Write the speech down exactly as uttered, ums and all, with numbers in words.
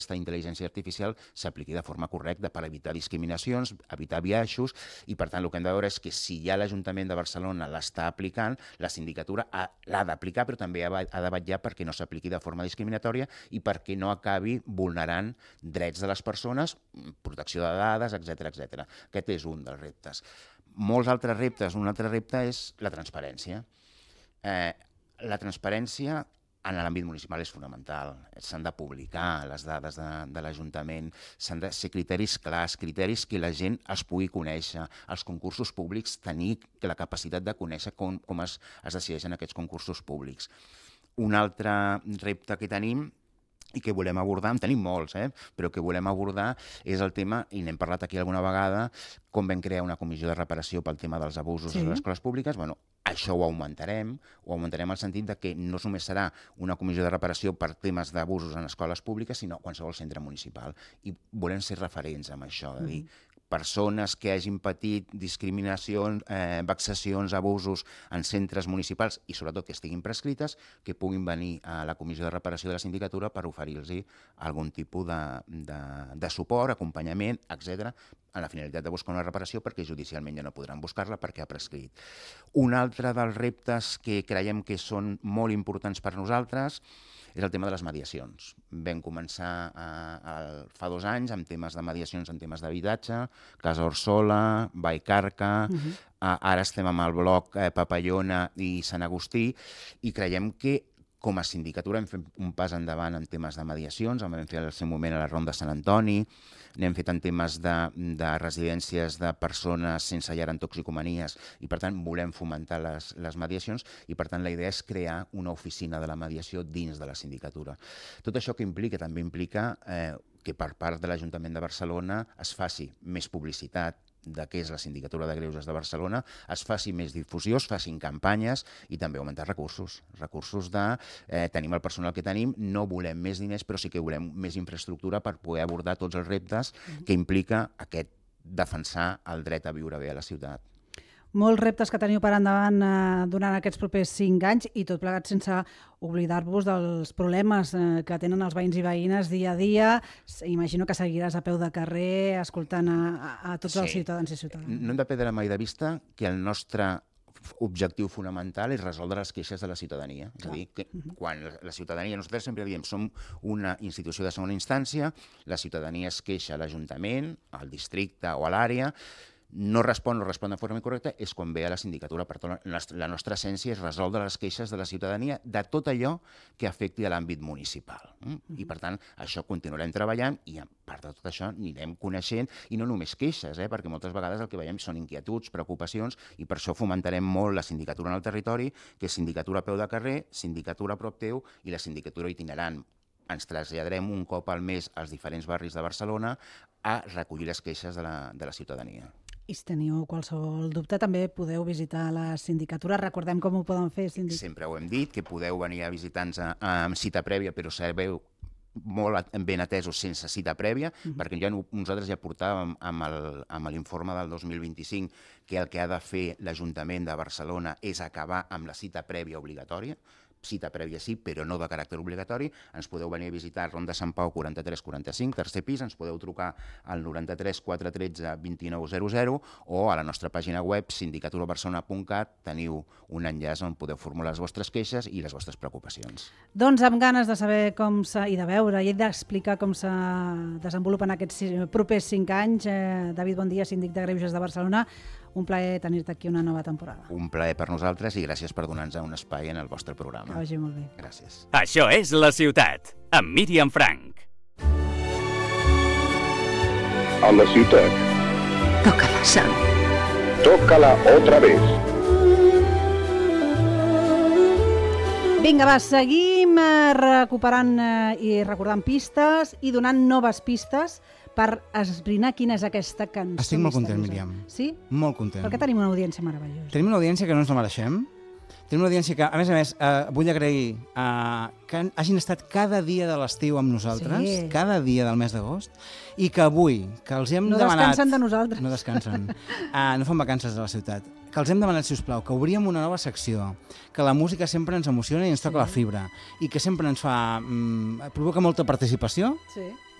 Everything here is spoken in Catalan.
aquesta intel·ligència artificial s'apliqui de forma correcta per evitar discriminacions, evitar biaixos, i per tant el que hem de veure és que si ja l'Ajuntament de Barcelona l'està aplicant, la sindicatura l'ha d'aplicar, però també ha de vetllar perquè no s'apliqui de forma discriminatòria i perquè no acabi vulnerant drets de les persones, protecció de dades, etcètera, etcètera. Aquest és un dels reptes. Molts altres reptes. Un altre repte és la transparència. Eh, la transparència en l'àmbit municipal és fonamental. S'han de publicar les dades de, de l'Ajuntament, s'han de ser criteris clars, criteris que la gent es pugui conèixer. Els concursos públics, tenir la capacitat de conèixer com, com es, es decideixen aquests concursos públics. Un altre repte que tenim i que volem abordar, en tenim molts, eh? però que volem abordar és el tema, i n'hem parlat aquí alguna vegada, com vam crear una comissió de reparació pel tema dels abusos sí. a les escoles públiques. Bueno, això ho augmentarem, ho augmentarem en el sentit de que no només serà una comissió de reparació per temes d'abusos en escoles públiques, sinó qualsevol centre municipal. I volem ser referents amb això, de dir, mm. persones que hagin patit discriminacions, eh, vexacions, abusos en centres municipals i sobretot que estiguin prescrites, que puguin venir a la comissió de reparació de la sindicatura per oferir-los algun tipus de, de, de suport, acompanyament, etcètera, amb la finalitat de buscar una reparació perquè judicialment ja no podran buscar-la perquè ha prescrit. Un altre dels reptes que creiem que són molt importants per nosaltres és el tema de les mediacions. Vam començar a, a, fa dos anys amb temes de mediacions en temes d'habitatge, Casa Orsola, Vallcarca, uh-huh. a, ara estem amb el bloc eh, Papallona i Sant Agustí, i creiem que com a sindicatura hem fet un pas endavant en temes de mediacions, en vam fer al seu moment a la Ronda Sant Antoni, n'hem fet en temes de, de residències de persones sense llar en toxicomanies, i per tant volem fomentar les, les mediacions, i per tant la idea és crear una oficina de la mediació dins de la sindicatura. Tot això que implica, també implica eh, que per part de l'Ajuntament de Barcelona es faci més publicitat de què és la Sindicatura de Greuges de Barcelona, es faci més difusió, es facin campanyes i també augmentar recursos. Recursos de eh, tenim el personal que tenim, no volem més diners, però sí que volem més infraestructura per poder abordar tots els reptes que implica aquest defensar el dret a viure bé a la ciutat. Molts reptes que teniu per endavant eh, durant aquests propers cinc anys i tot plegat sense oblidar-vos dels problemes eh, que tenen els veïns i veïnes dia a dia. Imagino que seguiràs a peu de carrer escoltant a, a, a tots sí. els ciutadans i ciutadanes. No hem de perdre mai de vista que el nostre objectiu fonamental és resoldre les queixes de la ciutadania. És a dir, que quan la ciutadania, nosaltres sempre diem, som una institució de segona instància, la ciutadania es queixa a l'Ajuntament, al districte o a l'àrea, no respon o respon de forma incorrecta, és quan ve a la sindicatura. Per tant, la nostra essència és resoldre les queixes de la ciutadania de tot allò que afecti a l'àmbit municipal. I per tant, això continuarem treballant i a part de tot això anirem coneixent, i no només queixes, eh? perquè moltes vegades el que veiem són inquietuds, preocupacions, i per això fomentarem molt la sindicatura en el territori, que és sindicatura a peu de carrer, sindicatura a prop teu i la sindicatura itinerant. Ens traslladarem un cop al mes als diferents barris de Barcelona a recollir les queixes de la, de la ciutadania. I si teniu qualsevol dubte, també podeu visitar la sindicatura. Recordem com ho poden fer. Sindic... Sempre ho hem dit, que podeu venir a visitar-nos amb cita prèvia, però sabeu molt ben atesos sense cita prèvia, uh-huh. perquè ja nosaltres ja portàvem amb l'informe del dos mil vint-i-cinc que el que ha de fer l'Ajuntament de Barcelona és acabar amb la cita prèvia obligatòria, cita prèvia sí, però no de caràcter obligatori. Ens podeu venir a visitar Ronda Sant Pau quaranta-tres quaranta-cinc, tercer pis, ens podeu trucar al noranta-tres quatre tretze vint-i-nou zero zero o a la nostra pàgina web sindicatura barcelona punt cat teniu un enllaç on podeu formular les vostres queixes i les vostres preocupacions. Doncs amb ganes de saber com s'ha i de veure i d'explicar com se desenvolupen aquests propers cinc anys. Eh, David, bon dia, síndic de Greuges de Barcelona. Un plaer tenir-te aquí una nova temporada. Un plaer per nosaltres i gràcies per donar-nos un espai en el vostre programa. Que vagi molt bé. Gràcies. Això és La Ciutat, amb Míriam Frank. A la ciutat. Tócala, Sam. Tócala otra vez. Vinga, va, seguim recuperant i recordant pistes i donant noves pistes per esbrinar quina és aquesta cançó. Estic molt content, Míriam. Sí? Molt content. Perquè tenim una audiència meravellosa. Tenim una audiència que no ens la mereixem. Tenim una audiència que, a més a més, eh, vull agrair eh, que hagin estat cada dia de l'estiu amb nosaltres, Sí. cada dia del mes d'agost, i que avui, que els hem No demanat... descansen de nosaltres. No descansen. Uh, no fan vacances a la ciutat. Que els hem demanat, si us plau, que obríem una nova secció, que la música sempre ens emociona i ens toca Sí. la fibra, i que sempre ens fa... Mm, provoca molta participació. Sí.